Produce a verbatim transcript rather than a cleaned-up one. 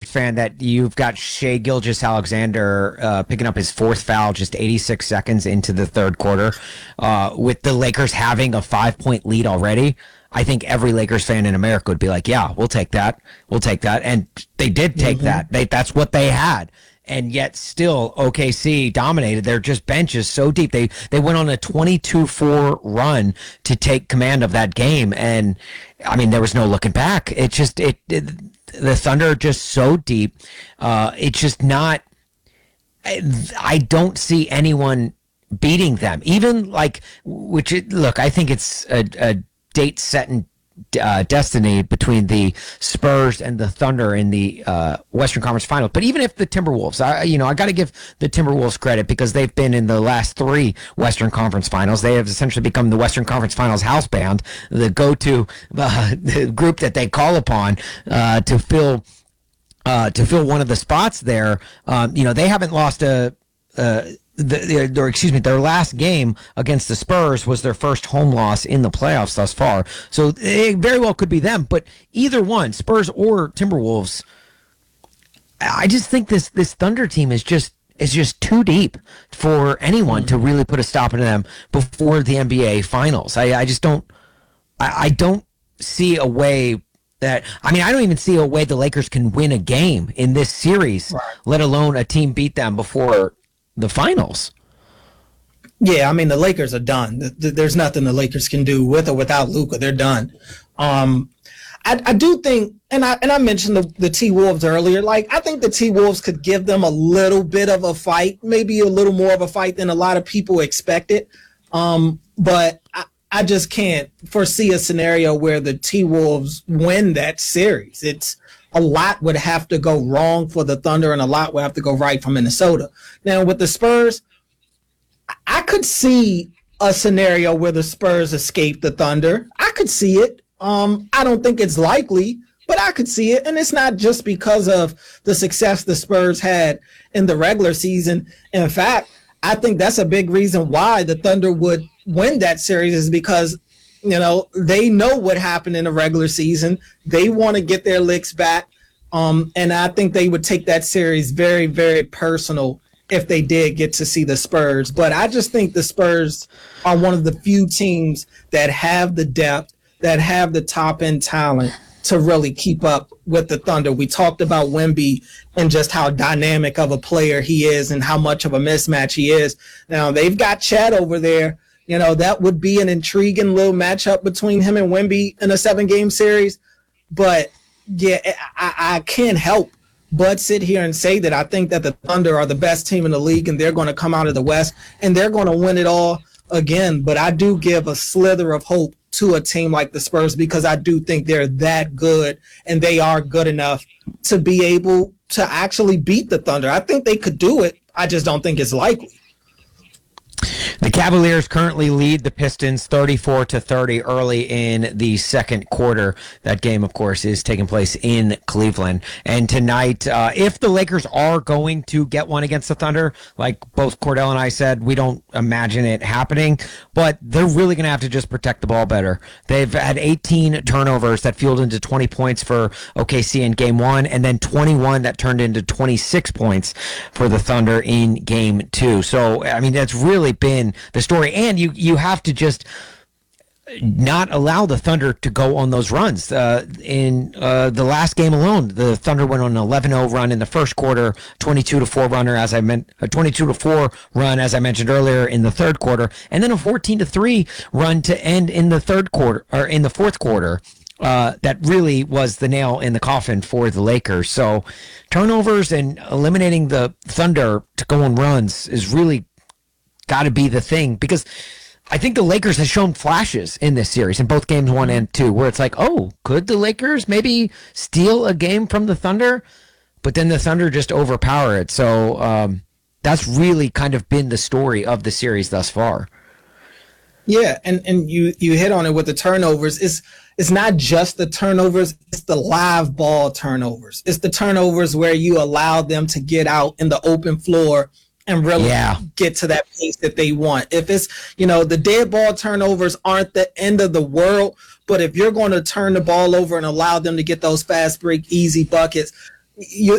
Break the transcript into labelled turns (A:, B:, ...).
A: Lakers fan that you've got Shea Gilgeous-Alexander uh, picking up his fourth foul just eighty-six seconds into the third quarter, uh, with the Lakers having a five-point lead already. I think every Lakers fan in America would be like, yeah, we'll take that. We'll take that. And they did take mm-hmm. that. They, that's what they had. And yet still O K C dominated. They're just benches so deep. They they went on a twenty-two four run to take command of that game. And, I mean, there was no looking back. It just, it, it the Thunder are just so deep. Uh, it's just not, I, I don't see anyone beating them. Even like, which, it, look, I think it's a, a date set in uh, destiny between the Spurs and the Thunder in the uh, Western Conference Finals. But even if the Timberwolves, I, you know, I got to give the Timberwolves credit because they've been in the last three Western Conference Finals. They have essentially become the Western Conference Finals house band, the go-to uh, the group that they call upon uh, to fill uh, to fill one of the spots there. Um, you know, they haven't lost a. Uh, The, their, excuse me, their last game against the Spurs was their first home loss in the playoffs thus far. So it very well could be them, but either one, Spurs or Timberwolves, I just think this this Thunder team is just is just too deep for anyone to really put a stop into them before the N B A Finals. I, I just don't, I, I don't see a way that, I mean, I don't even see a way the Lakers can win a game in this series, right, let alone a team beat them before the finals.
B: Yeah, I mean, the Lakers are done. There's nothing the Lakers can do with or without Luka. They're done. Um, I, I do think, and I and I mentioned the, the T-Wolves earlier, like, I think the T-Wolves could give them a little bit of a fight, maybe a little more of a fight than a lot of people expected. Um, but I, I just can't foresee a scenario where the T-Wolves win that series. It's a lot would have to go wrong for the Thunder and a lot would have to go right for Minnesota. Now, with the Spurs, I could see a scenario where the Spurs escape the Thunder. I could see it. Um, I don't think it's likely, but I could see it. And it's not just because of the success the Spurs had in the regular season. In fact, I think that's a big reason why the Thunder would win that series is because, you know, they know what happened in the regular season. They want to get their licks back. Um, and I think they would take that series very, very personal if they did get to see the Spurs. But I just think the Spurs are one of the few teams that have the depth, that have the top end talent to really keep up with the Thunder. We talked about Wemby and just how dynamic of a player he is and how much of a mismatch he is. Now, they've got Chet over there. You know, that would be an intriguing little matchup between him and Wemby in a seven-game series. But, yeah, I, I can't help but sit here and say that I think that the Thunder are the best team in the league and they're going to come out of the West and they're going to win it all again. But I do give a slither of hope to a team like the Spurs because I do think they're that good and they are good enough to be able to actually beat the Thunder. I think they could do it. I just don't think it's likely.
A: The Cavaliers currently lead the Pistons thirty-four to thirty early in the second quarter. That game, of course, is taking place in Cleveland. And tonight, uh, if the Lakers are going to get one against the Thunder, like both Cordell and I said, we don't imagine it happening, but they're really going to have to just protect the ball better. They've had eighteen turnovers that fueled into twenty points for O K C in game one, and then twenty-one that turned into twenty-six points for the Thunder in game two. So, I mean, that's really been the story, and you you have to just not allow the Thunder to go on those runs. Uh, in uh, the last game alone, the Thunder went on an eleven oh run in the first quarter, twenty-two to four runner as I meant, a twenty-two to four run as I mentioned earlier in the third quarter, and then a fourteen to three run to end in the third quarter or in the fourth quarter. Uh, that really was the nail in the coffin for the Lakers. So turnovers and eliminating the Thunder to go on runs is really got to be the thing, because I think the Lakers have shown flashes in this series in both games one and two where it's like, oh, could the Lakers maybe steal a game from the Thunder? But then the Thunder just overpower it. So um, that's really kind of been the story of the series thus far.
B: Yeah, and, and you, you hit on it with the turnovers. It's, it's not just the turnovers, it's the live ball turnovers. It's the turnovers where you allow them to get out in the open floor and really yeah. get to that pace that they want. If it's, you know, the dead ball turnovers aren't the end of the world, but if you're going to turn the ball over and allow them to get those fast break, easy buckets, you,